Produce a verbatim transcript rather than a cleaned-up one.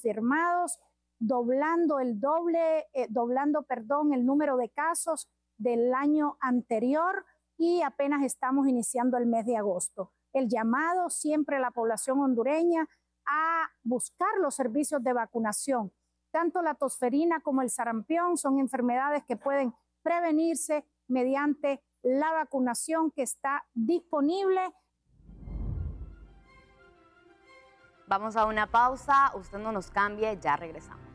confirmados, doblando el doble, eh, doblando, perdón, el número de casos del año anterior y apenas estamos iniciando el mes de agosto. El llamado siempre a la población hondureña a buscar los servicios de vacunación. Tanto la tosferina como el sarampión son enfermedades que pueden prevenirse mediante la vacunación que está disponible. Vamos a una pausa, usted no nos cambie, ya regresamos.